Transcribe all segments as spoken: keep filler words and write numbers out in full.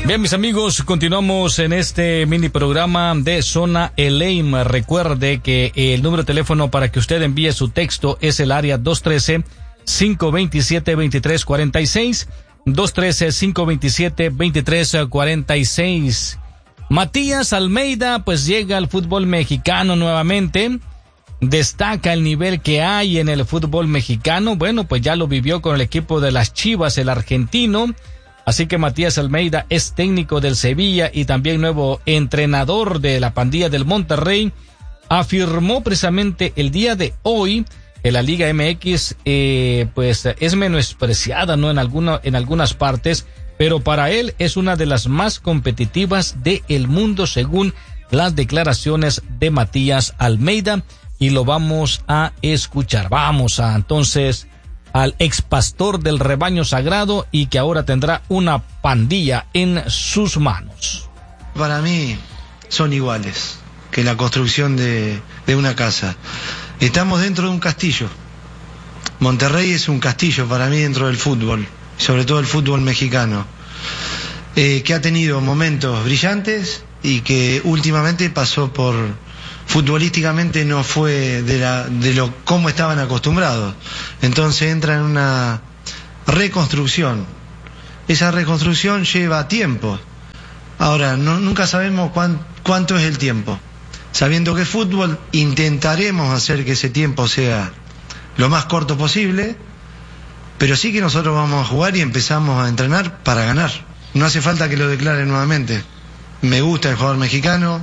Bien, mis amigos, continuamos en este mini programa de Zona Elaim. Recuerde que el número de teléfono para que usted envíe su texto es el área dos uno tres, cinco dos siete, dos tres cuatro seis, dos uno tres, cinco dos siete, dos tres cuatro seis. Matías Almeida pues llega al fútbol mexicano nuevamente. Destaca el nivel que hay en el fútbol mexicano. Bueno, pues ya lo vivió con el equipo de las Chivas, el argentino. Así que Matías Almeida es técnico del Sevilla y también nuevo entrenador de la pandilla del Monterrey. Afirmó precisamente el día de hoy que la Liga M X eh, pues es menospreciada, ¿no? En alguna, en algunas partes, pero para él es una de las más competitivas del mundo, según las declaraciones de Matías Almeida, y lo vamos a escuchar. Vamos a entonces al ex pastor del rebaño sagrado y que ahora tendrá una pandilla en sus manos. Para mí son iguales que la construcción de, de una casa. Estamos dentro de un castillo. Monterrey es un castillo para mí dentro del fútbol, sobre todo el fútbol mexicano, eh, que ha tenido momentos brillantes y que últimamente pasó por... futbolísticamente no fue de, la, de lo como estaban acostumbrados. Entonces entra en una reconstrucción. Esa reconstrucción lleva tiempo. Ahora, no, nunca sabemos cuán, cuánto es el tiempo. Sabiendo que es fútbol, intentaremos hacer que ese tiempo sea lo más corto posible, pero sí que nosotros vamos a jugar y empezamos a entrenar para ganar. No hace falta que lo declare nuevamente. Me gusta el jugador mexicano.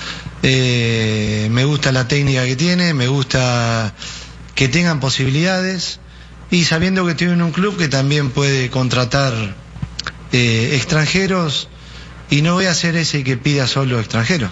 Eh, me gusta la técnica que tiene, me gusta que tengan posibilidades, y sabiendo que estoy en un club que también puede contratar eh, extranjeros, y no voy a ser ese que pida solo extranjeros.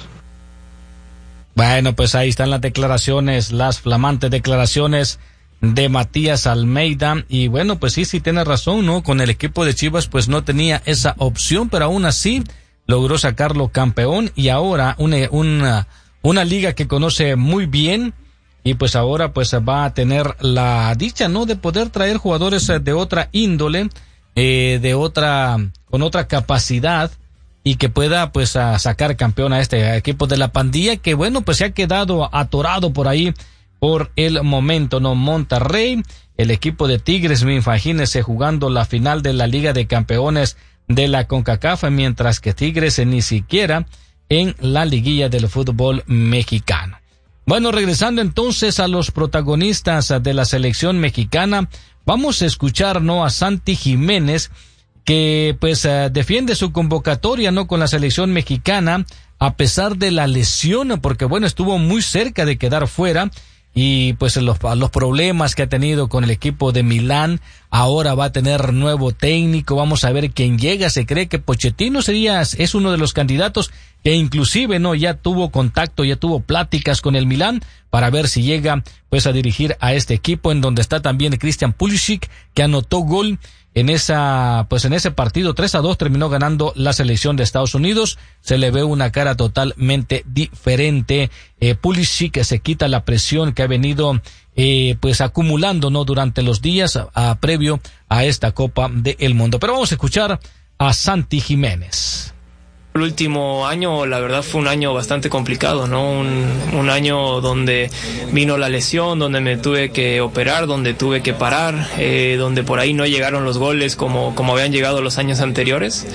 Bueno, pues ahí están las declaraciones, las flamantes declaraciones de Matías Almeida, y bueno, pues sí, sí tiene razón, ¿no? Con el equipo de Chivas pues no tenía esa opción, pero aún así logró sacarlo campeón, y ahora una, una, una liga que conoce muy bien, y pues ahora pues va a tener la dicha, ¿no?, de poder traer jugadores de otra índole, eh, de otra, con otra capacidad, y que pueda pues a sacar campeón a este equipo de la pandilla, que bueno, pues se ha quedado atorado por ahí por el momento, ¿no? Monterrey, el equipo de Tigres, me imagínese jugando la final de la Liga de Campeones de la CONCACAF, mientras que Tigres ni siquiera en la liguilla del fútbol mexicano. Bueno, regresando entonces a los protagonistas de la selección mexicana, vamos a escuchar, ¿no?, a Santi Jiménez, que pues uh, defiende su convocatoria, ¿no?, con la selección mexicana, a pesar de la lesión, porque bueno, estuvo muy cerca de quedar fuera, y pues los, los problemas que ha tenido con el equipo de Milán. Ahora va a tener nuevo técnico, vamos a ver quién llega. Se cree que Pochettino sería, es uno de los candidatos, que inclusive no ya tuvo contacto, ya tuvo pláticas con el Milán para ver si llega pues a dirigir a este equipo, en donde está también Christian Pulisic, que anotó gol en esa, pues en ese partido. Tres a dos terminó ganando la selección de Estados Unidos. Se le ve una cara totalmente diferente. Eh, Pulisic, que se quita la presión que ha venido eh, pues acumulando, ¿no?, durante los días a, a, previo a esta Copa del Mundo. Pero vamos a escuchar a Santi Jiménez. El último año, la verdad, fue un año bastante complicado, ¿no? Un, un año donde vino la lesión, donde me tuve que operar, donde tuve que parar, eh, donde por ahí no llegaron los goles como, como habían llegado los años anteriores.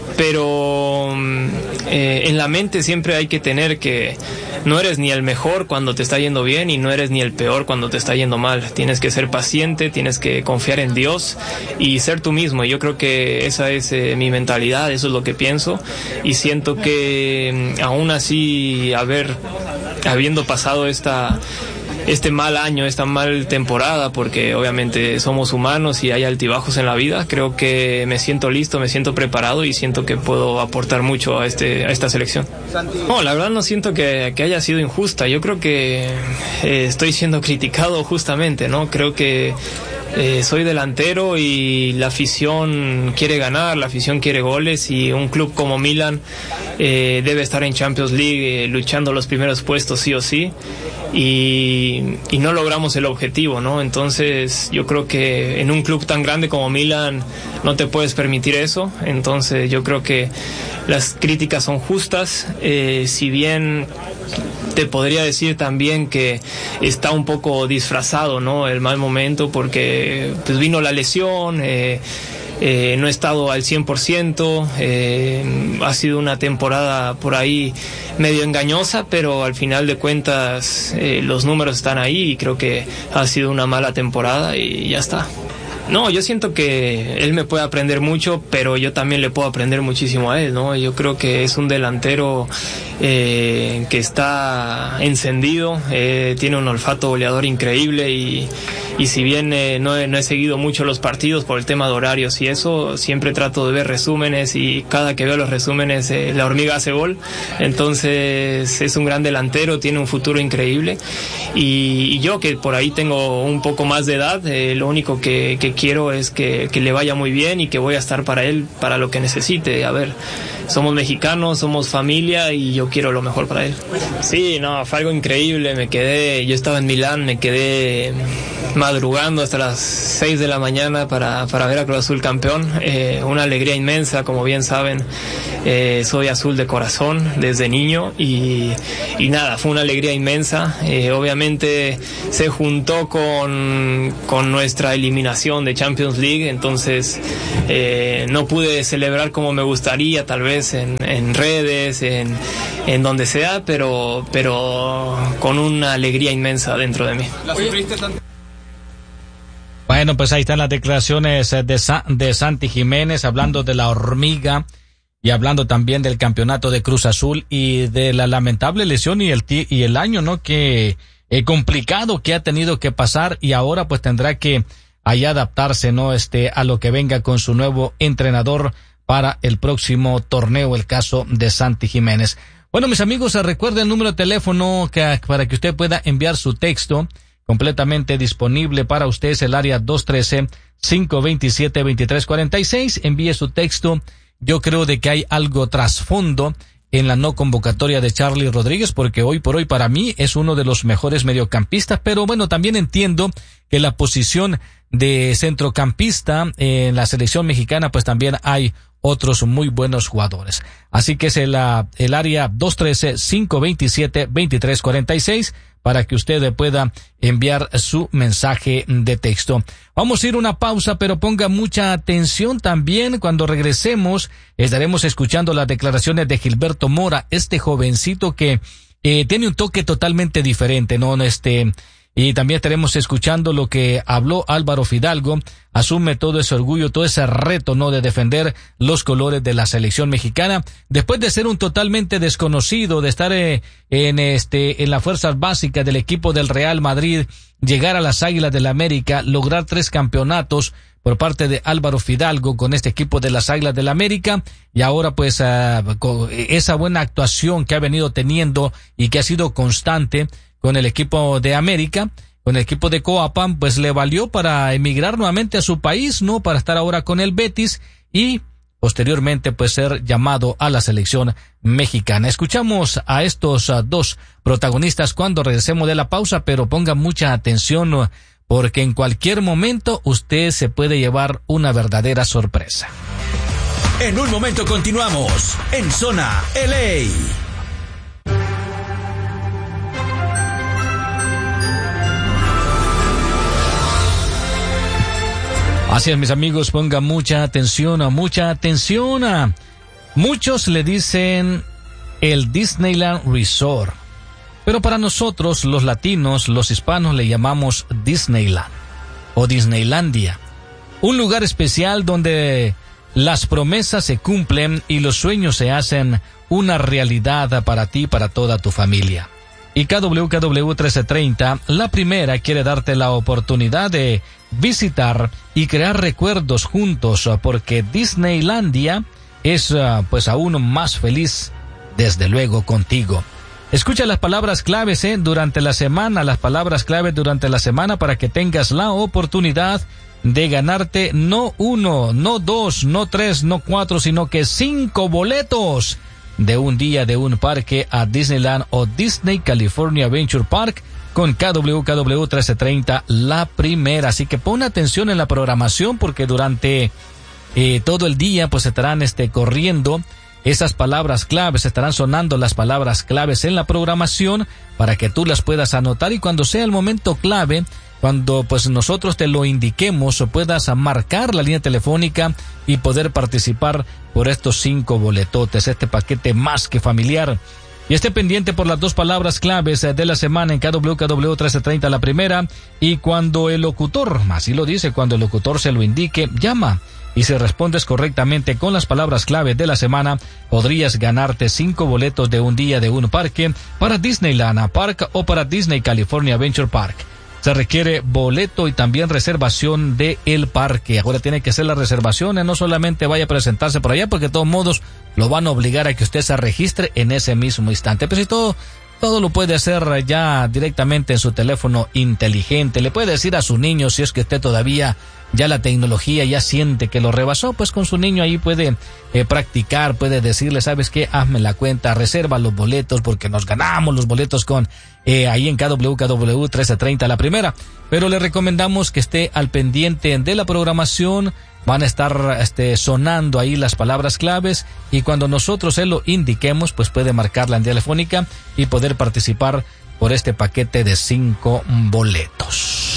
Pero eh, en la mente siempre hay que tener que no eres ni el mejor cuando te está yendo bien y no eres ni el peor cuando te está yendo mal. Tienes que ser paciente, tienes que confiar en Dios y ser tú mismo. Yo creo que esa es eh, mi mentalidad, eso es lo que pienso, y siento que aún así, haber, habiendo pasado esta... este mal año, esta mal temporada, porque obviamente somos humanos y hay altibajos en la vida, creo que me siento listo, me siento preparado y siento que puedo aportar mucho a este a esta selección. No, la verdad no siento que, que haya sido injusta. Yo creo que eh, estoy siendo criticado justamente, ¿no? Creo que Eh, soy delantero y la afición quiere ganar, la afición quiere goles, y un club como Milan eh, debe estar en Champions League eh, luchando los primeros puestos sí o sí, y, y no logramos el objetivo, ¿no? Entonces yo creo que en un club tan grande como Milan no te puedes permitir eso. Entonces yo creo que las críticas son justas, eh, si bien te podría decir también que está un poco disfrazado, ¿no?, el mal momento, porque pues vino la lesión, eh, eh, no he estado al cien por ciento, eh, ha sido una temporada por ahí medio engañosa, pero al final de cuentas eh, los números están ahí y creo que ha sido una mala temporada y ya está. No, yo siento que él me puede aprender mucho, pero yo también le puedo aprender muchísimo a él, ¿no? Yo creo que es un delantero eh, que está encendido, eh, tiene un olfato goleador increíble y, y si bien eh, no, he, no he seguido mucho los partidos por el tema de horarios y eso, siempre trato de ver resúmenes y cada que veo los resúmenes eh, la hormiga hace gol. Entonces es un gran delantero, tiene un futuro increíble y, y yo que por ahí tengo un poco más de edad, eh, lo único que, que quiero es que, que le vaya muy bien y que voy a estar para él, para lo que necesite. A ver, somos mexicanos, somos familia y yo quiero lo mejor para él. Sí, no, fue algo increíble, me quedé, yo estaba en Milán, me quedé madrugando hasta las seis de la mañana para, para ver a Cruz Azul campeón, eh, una alegría inmensa, como bien saben, eh, soy azul de corazón desde niño y, y nada, fue una alegría inmensa, eh, obviamente se juntó con, con nuestra eliminación de Champions League, entonces eh, no pude celebrar como me gustaría, tal vez en, en redes, en, en donde sea, pero, pero con una alegría inmensa dentro de mí. ¿La sufriste tanto? Bueno, pues ahí están las declaraciones de, Sa- de Santi Jiménez, hablando de la hormiga y hablando también del campeonato de Cruz Azul y de la lamentable lesión y el, t- y el año, ¿no?, que eh, complicado que ha tenido que pasar y ahora pues tendrá que ahí adaptarse, ¿no?, este, a lo que venga con su nuevo entrenador para el próximo torneo, el caso de Santi Jiménez. Bueno, mis amigos, recuerden el número de teléfono que, para que usted pueda enviar su texto, completamente disponible para usted, es el área dos uno tres, cinco dos siete, dos tres cuatro seis. Envíe su texto. Yo creo de que hay algo trasfondo en la no convocatoria de Charly Rodríguez, porque hoy por hoy para mí es uno de los mejores mediocampistas, pero bueno, también entiendo que la posición de centrocampista en la selección mexicana, pues también hay otros muy buenos jugadores. Así que es el, el área dos uno tres, cinco dos siete, dos tres cuatro seis para que usted pueda enviar su mensaje de texto. Vamos a ir a una pausa, pero ponga mucha atención también. Cuando regresemos, estaremos escuchando las declaraciones de Gilberto Mora, este jovencito que eh, tiene un toque totalmente diferente, ¿no? Este... Y también estaremos escuchando lo que habló Álvaro Fidalgo, asume todo ese orgullo, todo ese reto, ¿no?, de defender los colores de la selección mexicana, después de ser un totalmente desconocido, de estar eh, en este en las fuerzas básicas del equipo del Real Madrid, llegar a las Águilas del América, lograr tres campeonatos por parte de Álvaro Fidalgo con este equipo de las Águilas del América, y ahora pues uh, con esa buena actuación que ha venido teniendo y que ha sido constante con el equipo de América, con el equipo de Coapan, pues le valió para emigrar nuevamente a su país, ¿no?, para estar ahora con el Betis y posteriormente pues ser llamado a la selección mexicana. Escuchamos a estos uh, dos protagonistas cuando regresemos de la pausa, pero ponga mucha atención uh, porque en cualquier momento usted se puede llevar una verdadera sorpresa. En un momento continuamos en Zona L A. Así es, mis amigos, pongan mucha atención, mucha atención. Muchos le dicen el Disneyland Resort, pero para nosotros, los latinos, los hispanos, le llamamos Disneyland o Disneylandia. Un lugar especial donde las promesas se cumplen y los sueños se hacen una realidad para ti y para toda tu familia. Y K W K W trece treinta, la primera, quiere darte la oportunidad de visitar y crear recuerdos juntos, porque Disneylandia es pues aún más feliz, desde luego, contigo. Escucha las palabras claves ¿eh? durante la semana, las palabras claves durante la semana para que tengas la oportunidad de ganarte no uno, no dos, no tres, no cuatro, sino que cinco boletos de un día de un parque a Disneyland o Disney California Adventure Park con K W K W trece treinta la primera. Así que pon atención en la programación porque durante eh, todo el día pues estarán este, corriendo esas palabras claves, estarán sonando las palabras claves en la programación para que tú las puedas anotar y cuando sea el momento clave, cuando pues nosotros te lo indiquemos o puedas marcar la línea telefónica y poder participar por estos cinco boletotes, este paquete más que familiar. Y esté pendiente por las dos palabras claves de la semana en K W K W trece treinta la primera y cuando el locutor, así lo dice, cuando el locutor se lo indique, llama. Y si respondes correctamente con las palabras clave de la semana, podrías ganarte cinco boletos de un día de un parque para Disneyland Park o para Disney California Adventure Park. Se requiere boleto y también reservación de el parque. Ahora tiene que hacer las reservaciones, no solamente vaya a presentarse por allá, porque de todos modos lo van a obligar a que usted se registre en ese mismo instante. Pero si todo, todo lo puede hacer ya directamente en su teléfono inteligente. Le puede decir a su niño, si es que usted todavía ya la tecnología ya siente que lo rebasó, pues con su niño ahí puede eh, practicar, puede decirle, ¿sabes qué? Hazme la cuenta, reserva los boletos porque nos ganamos los boletos con eh, ahí en K W K W trece treinta la primera. Pero le recomendamos que esté al pendiente de la programación, van a estar este, sonando ahí las palabras claves y cuando nosotros se lo indiquemos, pues puede marcarla en telefónica y poder participar por este paquete de cinco boletos.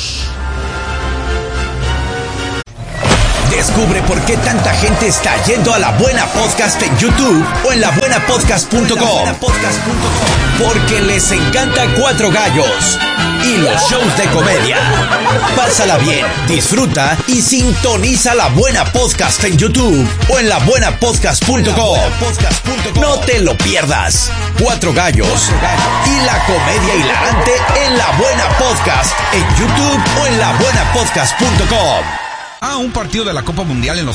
Descubre por qué tanta gente está yendo a La Buena Podcast en YouTube o en la buena podcast punto com. Porque les encanta Cuatro Gallos y los shows de comedia. Pásala bien, disfruta y sintoniza La Buena Podcast en YouTube o en la buena podcast punto com. No te lo pierdas. Cuatro Gallos y la comedia hilarante en La Buena Podcast en YouTube o en la buena podcast punto com. Ah, un partido de la Copa Mundial en los